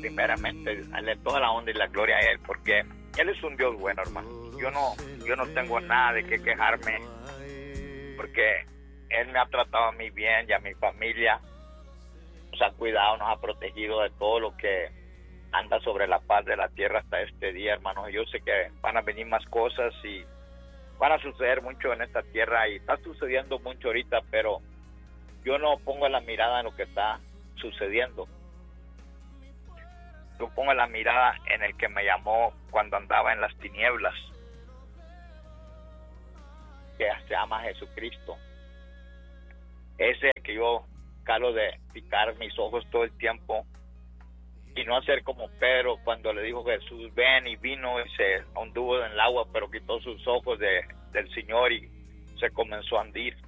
primeramente darle toda la honra y la gloria a Él, porque Él es un Dios bueno, hermano. Yo no tengo nada de qué quejarme, porque Él me ha tratado a mí bien y a mi familia. Nos ha cuidado, nos ha protegido de todo lo que anda sobre la paz de la tierra hasta este día, hermano. Yo sé que van a venir más cosas y van a suceder mucho en esta tierra, y está sucediendo mucho ahorita, pero yo no pongo la mirada en lo que está sucediendo. Yo pongo la mirada en el que me llamó cuando andaba en las tinieblas, que se llama Jesucristo. Ese que yo calo de picar mis ojos todo el tiempo y no hacer como Pedro cuando le dijo Jesús, ven, y vino y se anduvo en el agua, pero quitó sus ojos del Señor y se comenzó a hundir.